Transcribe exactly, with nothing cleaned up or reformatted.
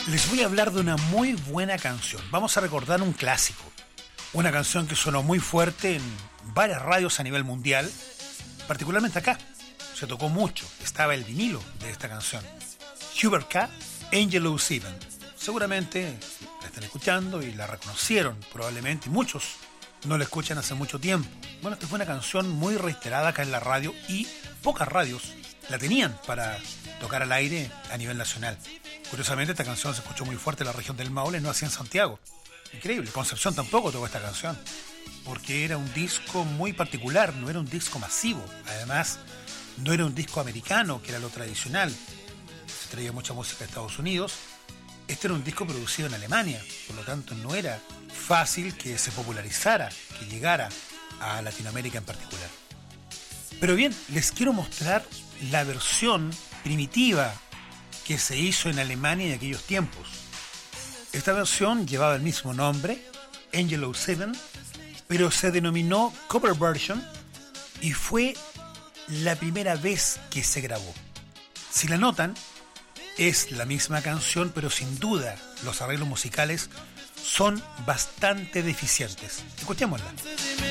Les voy a hablar de una muy buena canción. Vamos a recordar un clásico. Una canción que sonó muy fuerte en varias radios a nivel mundial, particularmente acá. Se tocó mucho. Estaba el vinilo de esta canción. Hubert K. Angel oh Seven. Seguramente la están escuchando y la reconocieron probablemente. Muchos no la escuchan hace mucho tiempo. Bueno, esta fue una canción muy reiterada acá en la radio y pocas radios la tenían para tocar al aire a nivel nacional. Curiosamente, esta canción se escuchó muy fuerte en la región del Maule, no así en Santiago. Increíble. Concepción tampoco tocó esta canción, porque era un disco muy particular, no era un disco masivo. Además, no era un disco americano, que era lo tradicional. Se traía mucha música de Estados Unidos. Este era un disco producido en Alemania, por lo tanto no era fácil que se popularizara, que llegara a Latinoamérica en particular. Pero bien, les quiero mostrar la versión primitiva que se hizo en Alemania en aquellos tiempos. Esta versión llevaba el mismo nombre, Angel oh Seven, pero se denominó cover version y fue la primera vez que se grabó. Si la notan, es la misma canción, pero sin duda los arreglos musicales son bastante deficientes. Escuchémosla.